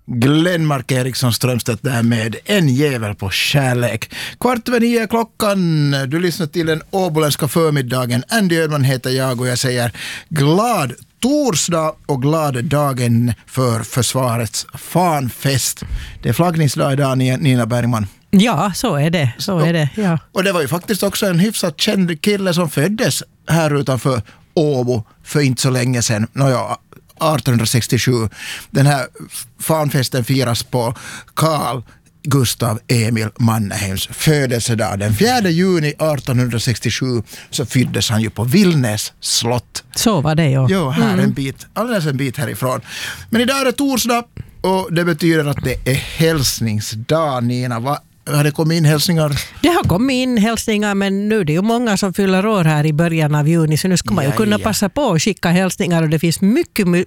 Glenmark Eriksson Strömstedt där med En jävel på kärlek. 8:15 klockan. Du lyssnar till den åboländska förmiddagen. Andy Ödman heter jag och jag säger glad torsdag och glad dagen för försvarets fanfest. Det är flaggningsdag idag, Nina Bergman. Ja, så är det. Ja. Och det var ju faktiskt också en hyfsat känd kille som föddes här utanför Åbo för inte så länge sedan. 1867. Den här fanfesten firas på Carl Gustav Emil Mannheims födelsedag. Den 4 juni 1867 så föddes han ju på Villnäs slott. Så var det, ja. Jo, här alldeles en bit härifrån. Men idag är det torsdag och det betyder att det är hälsningsdag, Nina. Har det kommit in hälsningar? Det har kommit in hälsningar, men nu är det ju många som fyller år här i början av juni, så nu ska man ju kunna passa på att skicka hälsningar, och det finns mycket